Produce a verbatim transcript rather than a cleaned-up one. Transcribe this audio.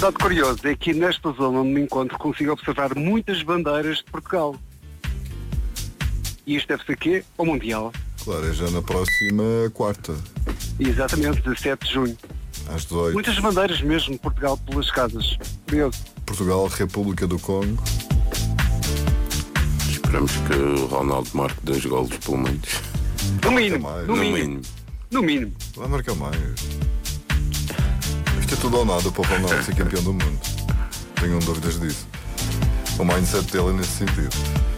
dado curioso é que nesta zona onde me encontro consigo observar muitas bandeiras de Portugal. E isto deve ser quê? Ao Mundial. Claro, é já na próxima quarta. Exatamente, dezassete de junho. Às dezoito. Muitas bandeiras mesmo de Portugal pelas casas. Curioso. Portugal, República do Congo. Esperamos que o Ronaldo marque dois golos, pelo menos. No mínimo, mais. no No mínimo, mínimo. no mínimo. Vai marcar mais. Isto é tudo ou nada para o Ronaldo ser campeão do mundo. Tenham dúvidas disso. O mindset dele é nesse sentido.